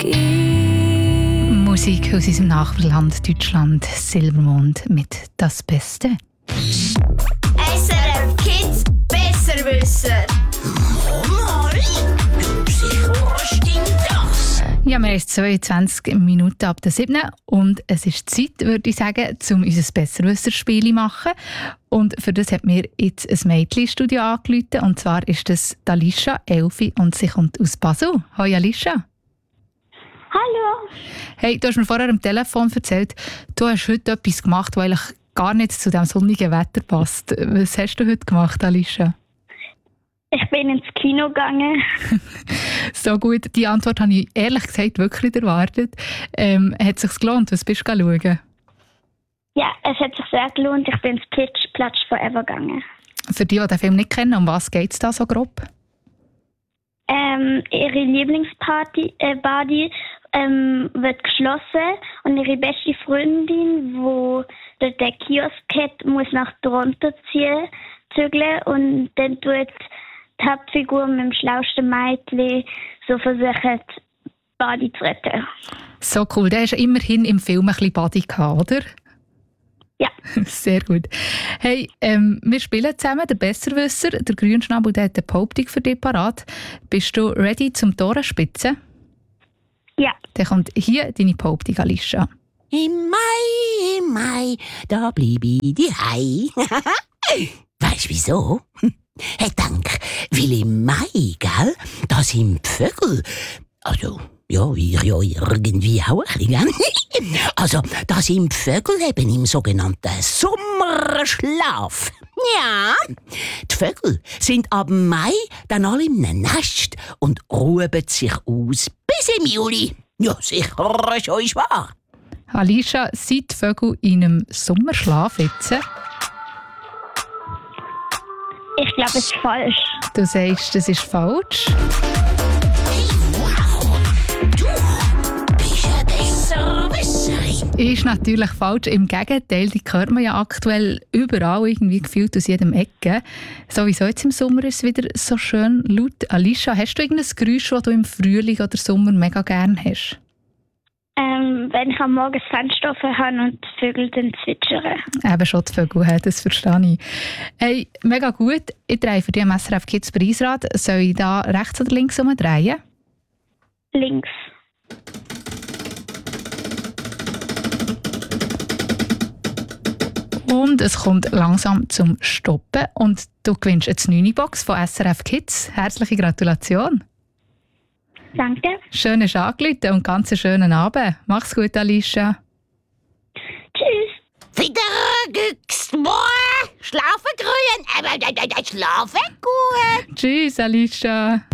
Musik aus unserem Nachbarland Deutschland, Silbermond mit «Das Beste». SRF Kids Besserwisser. Ja, wir haben jetzt 22 Minuten ab der 7. und es ist Zeit, würde ich sagen, um unser Besserwisser-Spiel zu machen. Und für das hat mir jetzt ein Mädchen ins Studio angerufen, und zwar ist das Alicia, 11, und sie kommt aus Basel. Hallo Alicia. Hallo. Hey, du hast mir vorher am Telefon erzählt, du hast heute etwas gemacht, weil ich gar nicht zu diesem sonnigen Wetter passt. Was hast du heute gemacht, Alicia? Ich bin ins Kino gegangen. So gut, die Antwort habe ich ehrlich gesagt wirklich nicht erwartet. Hat es sich gelohnt? Was bist du schauen? Ja, es hat sich sehr gelohnt. Ich bin ins Pitch Platz Forever gegangen. Für die den Film nicht kennen, um was geht es da so grob? Ihre Lieblingsparty Body wird geschlossen und ihre beste Freundin, wo der Kiosk hat, muss nach drunter zügeln und dann tut die Hauptfigur mit dem schlausten Mädchen so versuchen, Body zu retten. So cool, der hast immerhin im Film ein bisschen Body gehabt, oder? Ja. Sehr gut. Hey, wir spielen zusammen, der Besserwisser, der Grünschnabel, der hat eine Behauptung für dich parat. Bist du ready zum Torenspitzen? Ja. Dann kommt hier deine Behauptung, Alicia. Im Mai, da bleib ich daheim. Weisst du wieso? Hey, dank, weil im Mai, gell, da sind die Vögel, also, ja, ihr ja irgendwie auch ein bisschen, also, da sind die Vögel eben im sogenannten Sommerschlaf. Ja, die Vögel sind ab Mai dann alle im Nest und ruhen sich aus bis im Juli. Ja, sicher, schon ist wahr. Alicia, sind die Vögel in einem Sommerschlaf jetzt? Ich glaube, es ist falsch. Du sagst, das ist falsch. Ist natürlich falsch. Im Gegenteil, die hört man ja aktuell überall, irgendwie gefühlt aus jedem Ecke. Sowieso jetzt im Sommer ist es wieder so schön laut. Alicia, hast du irgendein Geräusch, das du im Frühling oder Sommer mega gerne hast? Wenn ich am Morgen das Fenster offen habe und die Vögel dann zwitschern. Eben schon die Vögel, das verstehe ich. Hey, mega gut. Ich drehe für dich am SRF Kids Preisrad. Soll ich da rechts oder links drehen? Links. Und es kommt langsam zum Stoppen und du gewinnst eine 9-Box von SRF Kids. Herzliche Gratulation. Danke. Schön hast du angerufen und ganz einen schönen Abend. Mach's gut, Alicia. Tschüss. Wieder güchst, schlafen grün, schlafen gut. Tschüss, Alicia.